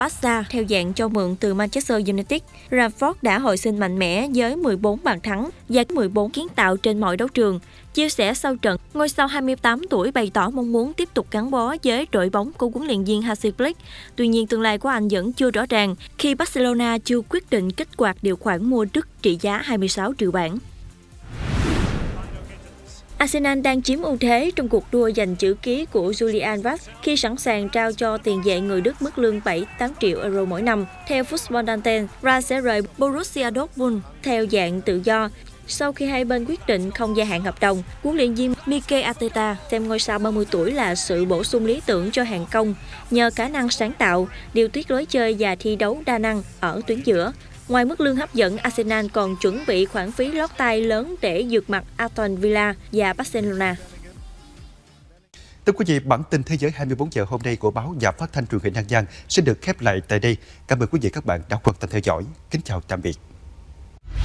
Barca theo dạng cho mượn từ Manchester United. Rashford đã hồi sinh mạnh mẽ với 14 bàn thắng và 14 kiến tạo trên mọi đấu trường. Chia sẻ sau trận, ngôi sao 28 tuổi bày tỏ mong muốn tiếp tục gắn bó với đội bóng của huấn luyện viên Hansi Flick. Tuy nhiên, tương lai của anh vẫn chưa rõ ràng khi Barcelona chưa quyết định kích hoạt điều khoản mua Đức trị giá 26 triệu bảng. Arsenal đang chiếm ưu thế trong cuộc đua giành chữ ký của Julian Brandt khi sẵn sàng trao cho tiền vệ người Đức mức lương 7-8 triệu euro mỗi năm. Theo Football Danten, Brandt sẽ rời Borussia Dortmund theo dạng tự do. Sau khi hai bên quyết định không gia hạn hợp đồng, huấn luyện viên Mikel Arteta xem ngôi sao 30 tuổi là sự bổ sung lý tưởng cho hàng công nhờ khả năng sáng tạo, điều tiết lối chơi và thi đấu đa năng ở tuyến giữa. Ngoài mức lương hấp dẫn, Arsenal còn chuẩn bị khoản phí lót tay lớn để vượt mặt Aston Villa và Barcelona. Thưa quý vị, bản tin Thế giới 24 giờ hôm nay của báo và phát thanh truyền hình An Giang sẽ được khép lại tại đây. Cảm ơn quý vị các bạn đã quan tâm theo dõi. Kính chào tạm biệt.